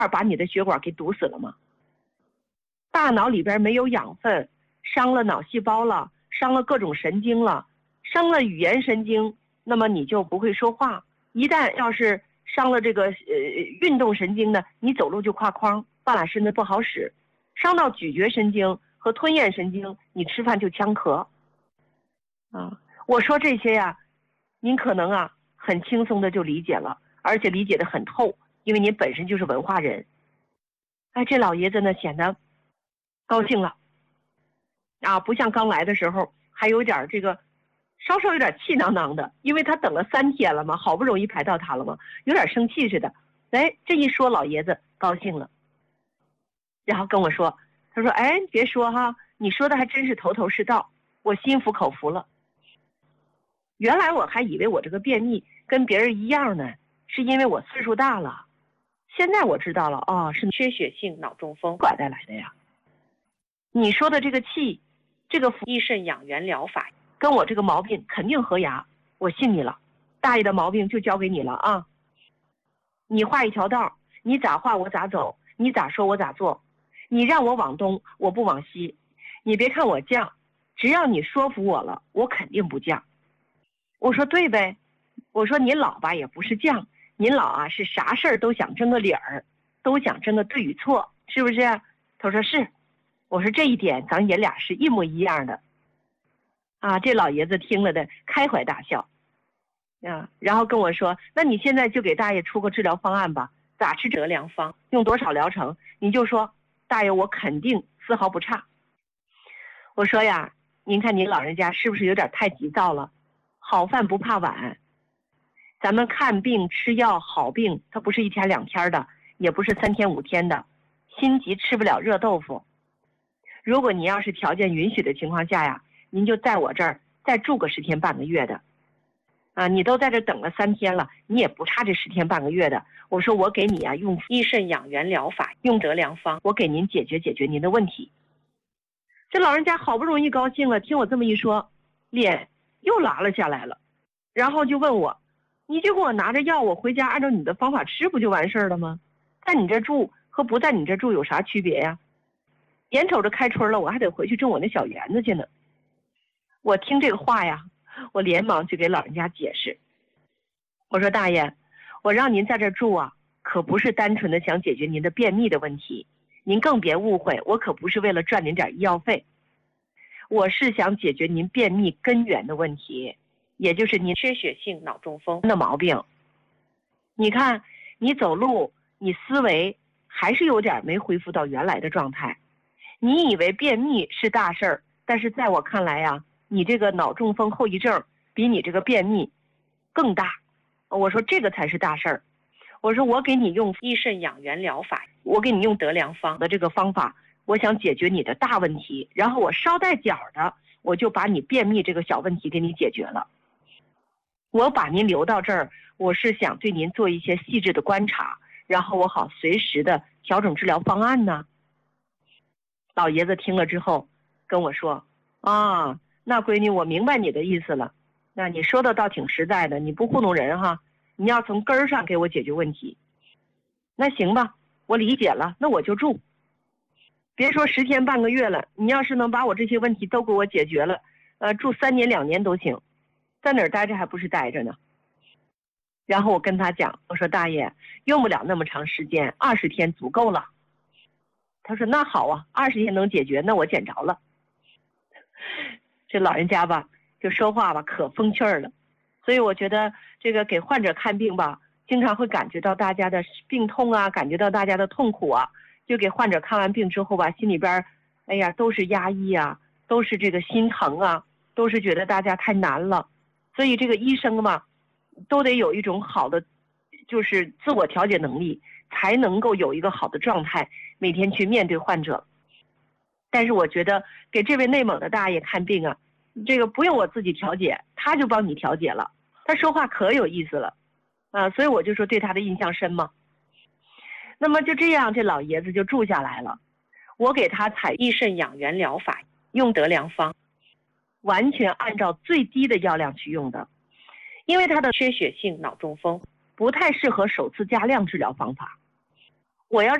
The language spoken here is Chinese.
把你的血管给堵死了吗？大脑里边没有养分，伤了脑细胞了，伤了各种神经了，伤了语言神经，那么你就不会说话。一旦要是伤了这个运动神经呢，你走路就挎筐，半拉身子不好使。伤到咀嚼神经和吞咽神经，你吃饭就呛咳。我说这些呀，您可能很轻松的就理解了，而且理解的很透，因为您本身就是文化人。这老爷子呢显得高兴了不像刚来的时候还有点这个稍稍有点气囊囊的，因为他等了3天了嘛，好不容易排到他了嘛，有点生气似的。这一说老爷子高兴了，然后跟我说，他说别说哈，你说的还真是头头是道，我心服口服了。原来我还以为我这个便秘跟别人一样呢，是因为我岁数大了。现在我知道了，是缺血性脑中风拐带来的呀。你说的这个气，这个益肾养元疗法跟我这个毛病肯定合牙，我信你了。大爷的毛病就交给你了啊！你画一条道，你咋画我咋走，你咋说我咋做，你让我往东我不往西，你别看我犟，只要你说服我了，我肯定不犟。我说对呗，我说您老吧也不是犟，您老是啥事儿都想争个理儿，都想争个对与错，是不是？他说是。我说这一点咱爷俩是一模一样的。这老爷子听了的开怀大笑然后跟我说，那你现在就给大爷出个治疗方案吧，咋吃得良方，用多少疗程，你就说，大爷我肯定丝毫不差。我说呀，您看您老人家是不是有点太急躁了？好饭不怕晚，咱们看病吃药好病，它不是1天2天的，也不是3天5天的，心急吃不了热豆腐。如果你要是条件允许的情况下呀，您就在我这儿再住个10天半个月的你都在这等了3天了，你也不差这10天半个月的。我说我给你用益肾养元疗法，用得良方，我给您解决您的问题。这老人家好不容易高兴了，听我这么一说，脸又拉了下来了，然后就问我，你就给我拿着药，我回家按照你的方法吃不就完事儿了吗？在你这住和不在你这住有啥区别呀？眼瞅着开春了，我还得回去种我那小园子去呢。我听这个话呀，我连忙就给老人家解释，我说大爷，我让您在这住可不是单纯的想解决您的便秘的问题，您更别误会，我可不是为了赚您点医药费，我是想解决您便秘根源的问题，也就是您缺血性脑中风的毛病。你看你走路，你思维还是有点没恢复到原来的状态。你以为便秘是大事儿，但是在我看来你这个脑中风后遗症比你这个便秘更大。我说这个才是大事儿。我说我给你用益肾养元疗法，我给你用得良方的这个方法，我想解决你的大问题，然后我捎带脚的我就把你便秘这个小问题给你解决了。我把您留到这儿，我是想对您做一些细致的观察，然后我好随时的调整治疗方案呢。老爷子听了之后跟我说，那闺女我明白你的意思了，那你说的倒挺实在的，你不糊弄人哈，你要从根儿上给我解决问题。那行吧，我理解了，那我就住，别说10天半个月了，你要是能把我这些问题都给我解决了，住3年2年都行，在哪儿待着还不是待着呢。然后我跟他讲，我说大爷用不了那么长时间，20天足够了。他说那好20天能解决，那我捡着了。这老人家吧就说话吧可风趣了，所以我觉得这个给患者看病吧，经常会感觉到大家的病痛感觉到大家的痛苦就给患者看完病之后吧，心里边都是压抑都是这个心疼都是觉得大家太难了。所以这个医生嘛都得有一种好的就是自我调节能力，才能够有一个好的状态，每天去面对患者。但是我觉得给这位内蒙的大爷看病这个不用我自己调节，他就帮你调节了，他说话可有意思了所以我就说对他的印象深嘛。那么就这样，这老爷子就住下来了。我给他采益肾养元疗法，用得良方，完全按照最低的药量去用的，因为他的缺血性脑中风不太适合首次加量治疗方法。 我要